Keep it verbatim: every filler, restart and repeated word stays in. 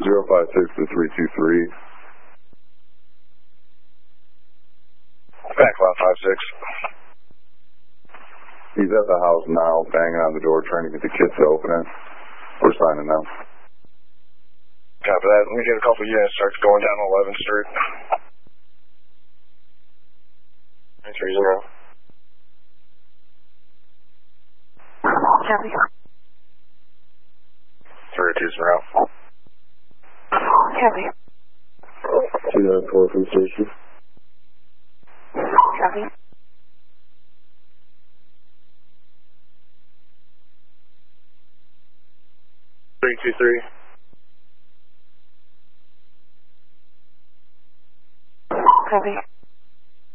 zero five six to three two three. Back lot five six. He's at the house now, banging on the door, trying to get the kids to open it. We're signing now. Copy that. Let me get a couple units. Starts going down eleventh Street. nine three zero. Copy. three two zero. Copy. two nine four from station. Copy. three two three. Copy.